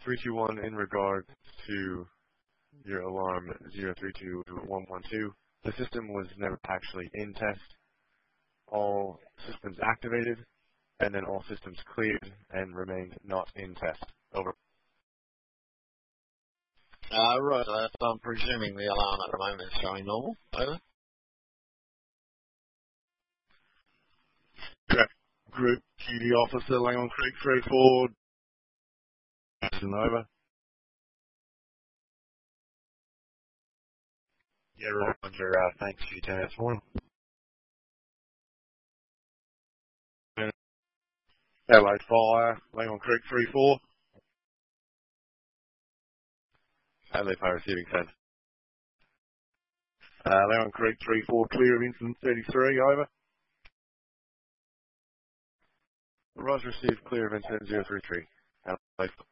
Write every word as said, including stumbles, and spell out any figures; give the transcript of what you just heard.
three two one, in regard to your alarm zero three two one one two, the system was never actually in test. All systems activated, and then all systems cleared and remained not in test. Over. Uh, right, so I'm presuming the alarm at the moment is showing normal. Over. Correct. Group Duty Officer, Langhorne Creek three four. Over. Yeah, Roger, uh, thanks, G ten S one. Adelaide Fire, Langhorne Creek three four. Adelaide Fire receiving send. Uh, Langhorne Creek three four, clear of incident thirty-three, over. Roger, received, clear of incident zero three three. Adelaide